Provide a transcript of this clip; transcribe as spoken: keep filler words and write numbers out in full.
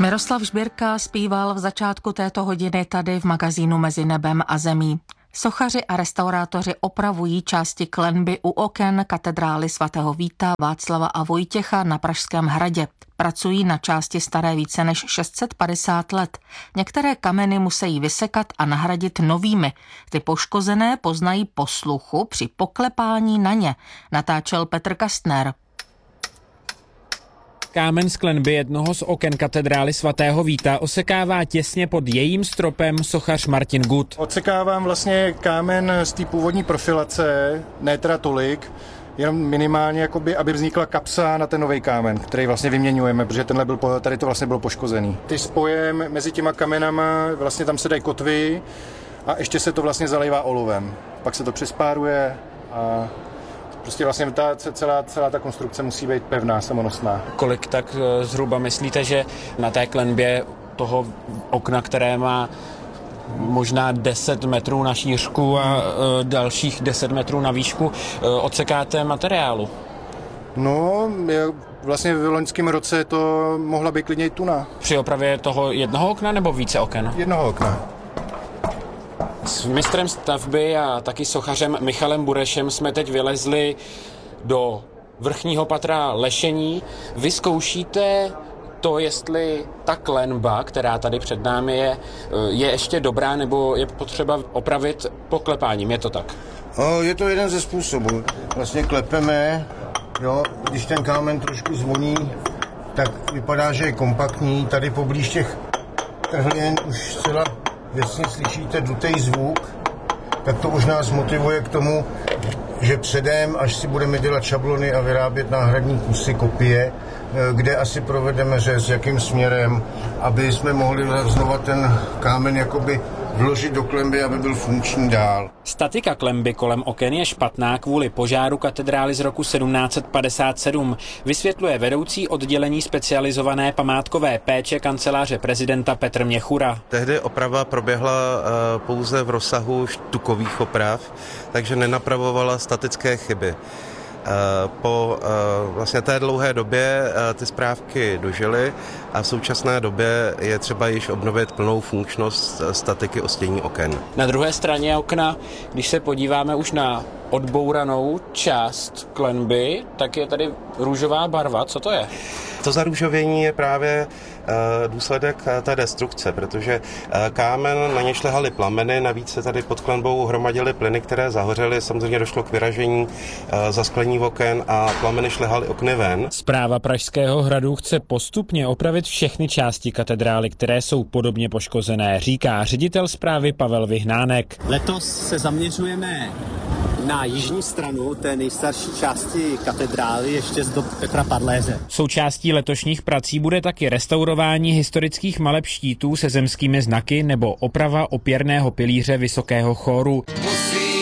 Miroslav Žbírka zpíval v začátku této hodiny tady v magazínu Mezi nebem a zemí. Sochaři a restaurátoři opravují části klenby u oken katedrály svatého Víta, Václava a Vojtěcha na Pražském hradě. Pracují na části staré více než šest set padesát let. Některé kameny musí vysekat a nahradit novými. Ty poškozené poznají po sluchu při poklepání na ně, natáčel Petr Kastner. Kámen z klenby jednoho z oken katedrály svatého Víta osekává těsně pod jejím stropem sochař Martin Gut. Odsekávám vlastně kámen z té původní profilace, ne teda tolik, jenom minimálně, jakoby, aby vznikla kapsa na ten nový kámen, který vlastně vyměňujeme, protože tenhle byl, tady to vlastně bylo poškozený. Ty spojem mezi těma kamenama, vlastně tam se dají kotvy a ještě se to vlastně zalejvá olivem. Pak se to přespáruje a prostě vlastně ta, celá, celá ta konstrukce musí být pevná, samonosná. Kolik tak zhruba myslíte, že na té klenbě toho okna, které má možná deset metrů na šířku a e, dalších deset metrů na výšku, e, odsekáte materiálu? No, vlastně v loňském roce to mohla být klidně i tuna. Při opravě toho jednoho okna nebo více oken? Jednoho okna. S mistrem stavby a taky sochařem Michalem Burešem jsme teď vylezli do vrchního patra lešení. Vy zkoušíte to, jestli ta klenba, která tady před námi je, je ještě dobrá, nebo je potřeba opravit poklepáním, je to tak? O, je to jeden ze způsobů. Vlastně klepeme, jo, když ten kámen trošku zvoní, tak vypadá, že je kompaktní. Tady poblíž těch trhlin už zcela jasně slyšíte dutej zvuk, tak to už nás motivuje k tomu, že předem, až si budeme dělat šablony a vyrábět náhradní kusy, kopie, kde asi provedeme řez, jakým směrem, aby jsme mohli znova ten kámen jakoby vložit do klenby, aby byl funkční dál. Statika klenby kolem oken je špatná kvůli požáru katedrály z roku sedmnáct set padesát sedm, vysvětluje vedoucí oddělení specializované památkové péče kanceláře prezidenta Petr Měchura. Tehdy oprava proběhla uh, pouze v rozsahu štukových oprav, takže nenapravovala statické chyby. Po vlastně té dlouhé době ty správky dožily a v současné době je třeba již obnovit plnou funkčnost statiky ostění oken. Na druhé straně okna, když se podíváme už na odbouranou část klenby, tak je tady růžová barva. Co to je? To zarůžovění je právě důsledek té destrukce, protože kámen, na něj šlehaly plameny, navíc se tady pod klenbou hromadily plyny, které zahořely, samozřejmě došlo k vyražení zasklení oken a plameny šlehaly okny ven. Správa Pražského hradu chce postupně opravit všechny části katedrály, které jsou podobně poškozené, říká ředitel správy Pavel Vyhnánek. Letos se zaměřujeme na jižní stranu té nejstarší části katedrály ještě z dob Petra Padléře. Součástí letošních prací bude taky restaurování historických maleb štítů se zemskými znaky nebo oprava opěrného pilíře vysokého chóru.